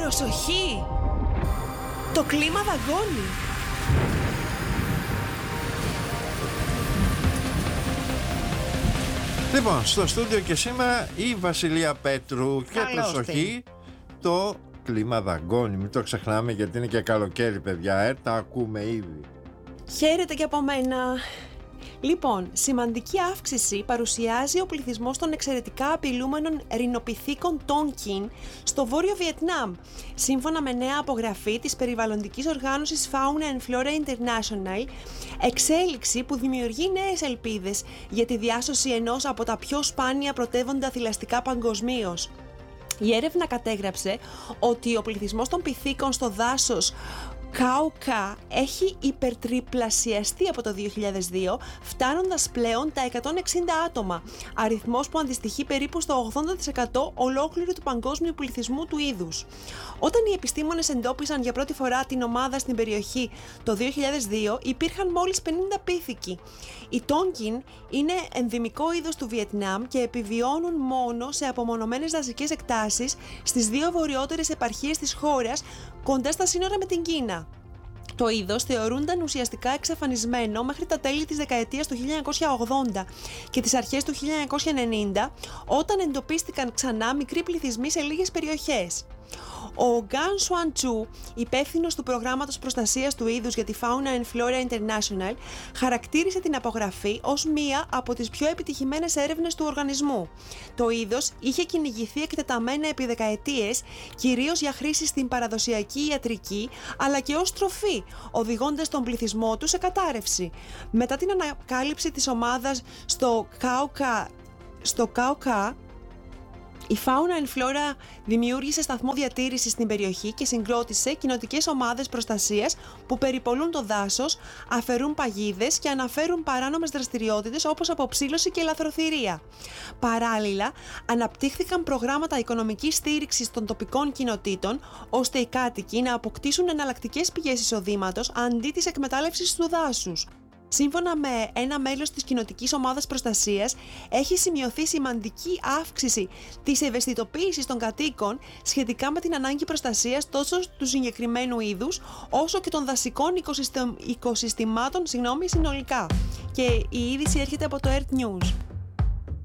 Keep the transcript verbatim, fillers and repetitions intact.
Προσοχή! Το κλίμα δαγκώνει! Λοιπόν, στο στούντιο και σήμερα η Βασιλεία Πέτρου. Και Καλώς προσοχή, το κλίμα δαγκώνει. Μην το ξεχνάμε, γιατί είναι και καλοκαίρι, παιδιά. Ε, τα ακούμε ήδη. Χαίρετε και από μένα. Λοιπόν, σημαντική αύξηση παρουσιάζει ο πληθυσμός των εξαιρετικά απειλούμενων ρινοπιθήκων Τόνκιν στο βόρειο Βιετνάμ, σύμφωνα με νέα απογραφή της περιβαλλοντικής οργάνωσης Fauna and Flora International, εξέλιξη που δημιουργεί νέες ελπίδες για τη διάσωση ενός από τα πιο σπάνια πρωτεύοντα θηλαστικά παγκοσμίως. Η έρευνα κατέγραψε ότι ο πληθυσμός των πυθίκων στο δάσος Κάουκα έχει υπερτριπλασιαστεί από το δύο χιλιάδες δύο, φτάνοντας πλέον τα εκατόν εξήντα άτομα, αριθμός που αντιστοιχεί περίπου στο ογδόντα τοις εκατό ολόκληρου του παγκόσμιου πληθυσμού του είδους. Όταν οι επιστήμονες εντόπισαν για πρώτη φορά την ομάδα στην περιοχή το δύο χιλιάδες δύο, υπήρχαν μόλις πενήντα πίθηκοι. Οι Τόνκιν είναι ενδημικό είδος του Βιετνάμ και επιβιώνουν μόνο σε απομονωμένες δασικές εκτάσεις στις δύο βορειότερες επαρχίες της χώρας, κοντά στα σύνορα με την Κίνα. Το είδος θεωρούνταν ουσιαστικά εξαφανισμένο μέχρι τα τέλη της δεκαετίας του χίλια εννιακόσια ογδόντα και τις αρχές του χίλια εννιακόσια ενενήντα, όταν εντοπίστηκαν ξανά μικροί πληθυσμοί σε λίγες περιοχές. Ο Γκάν Σουαν Τσου, υπεύθυνος του προγράμματος προστασίας του είδους για τη Fauna and Flora International, χαρακτήρισε την απογραφή ως μία από τις πιο επιτυχημένες έρευνες του οργανισμού. Το είδος είχε κυνηγηθεί εκτεταμένα επί δεκαετίες, κυρίως για χρήση στην παραδοσιακή ιατρική, αλλά και ως τροφή, οδηγώντας τον πληθυσμό του σε κατάρρευση. Μετά την ανακάλυψη της ομάδας στο Κάουκα, στο Κάουκα, η Fauna and Flora δημιούργησε σταθμό διατήρησης στην περιοχή και συγκρότησε κοινοτικές ομάδες προστασίας που περιπολούν το δάσος, αφαιρούν παγίδες και αναφέρουν παράνομες δραστηριότητες όπως αποψήλωση και λαθροθυρία. Παράλληλα, αναπτύχθηκαν προγράμματα οικονομικής στήριξης των τοπικών κοινοτήτων, ώστε οι κάτοικοι να αποκτήσουν εναλλακτικές πηγές εισοδήματος αντί της εκμετάλλευσης του δάσους. Σύμφωνα με ένα μέλος της κοινοτικής ομάδας προστασίας, έχει σημειωθεί σημαντική αύξηση της ευαισθητοποίησης των κατοίκων σχετικά με την ανάγκη προστασίας τόσο του συγκεκριμένου είδους, όσο και των δασικών οικοσυστημάτων συγγνώμη, συνολικά. Και η είδηση έρχεται από το Earth News.